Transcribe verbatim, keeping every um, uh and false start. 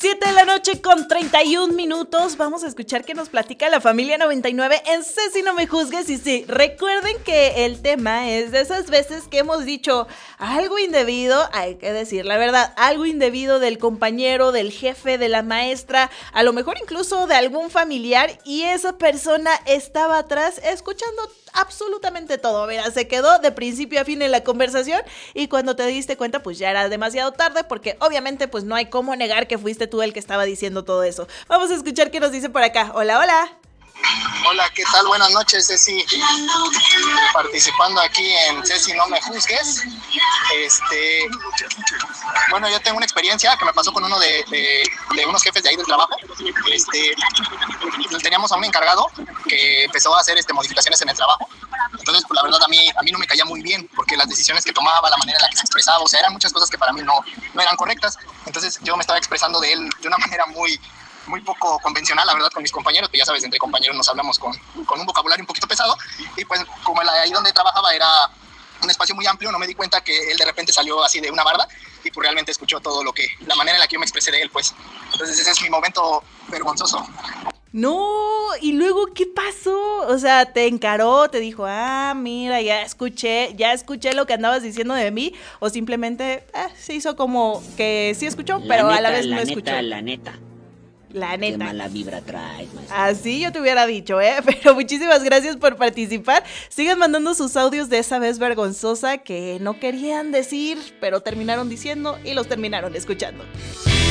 siete de la noche con treinta y un minutos. Vamos a escuchar que nos platica la familia noventa y nueve en Ceci No Me Juzgues. Y sí, recuerden que el tema es de esas veces que hemos dicho algo indebido, hay que decir la verdad, algo indebido del compañero, del jefe, de la maestra, a lo mejor incluso de algún familiar, y esa persona estaba atrás escuchando absolutamente todo. Mira, se quedó de principio a fin en la conversación y cuando te diste cuenta pues ya era demasiado tarde, porque obviamente pues no hay cómo negar que fuiste tú el que estaba diciendo todo eso. Vamos a escuchar qué nos dice por acá. Hola, hola. Hola, ¿qué tal? Buenas noches, Ceci. Participando aquí en Ceci No Me Juzgues. Este, bueno, yo tengo una experiencia que me pasó con uno de, de, de unos jefes de ahí del trabajo. Este, teníamos a un encargado que empezó a hacer este, modificaciones en el trabajo. Entonces, pues, la verdad, a mí, a mí no me caía muy bien, porque las decisiones que tomaba, la manera en la que se expresaba, o sea, eran muchas cosas que para mí no, no eran correctas. Entonces, yo me estaba expresando de él de una manera muy... muy poco convencional, la verdad, con mis compañeros, que ya sabes, entre compañeros nos hablamos con, con un vocabulario un poquito pesado, y pues como ahí donde trabajaba era un espacio muy amplio, no me di cuenta que él de repente salió así de una barda, y pues realmente escuchó todo lo que, la manera en la que yo me expresé de él, pues. Entonces ese es mi momento vergonzoso. No, y luego, ¿qué pasó? O sea, te encaró, te dijo, ah, mira, ya escuché, ya escuché lo que andabas diciendo de mí, o simplemente eh, se hizo como que sí escuchó, La pero neta, a la vez la no neta, escuchó. La neta, La neta. qué mala vibra traes, maestro. Así yo te hubiera dicho, ¿eh? Pero muchísimas gracias por participar. Sigan mandando sus audios de esa vez vergonzosa que no querían decir, pero terminaron diciendo y los terminaron escuchando.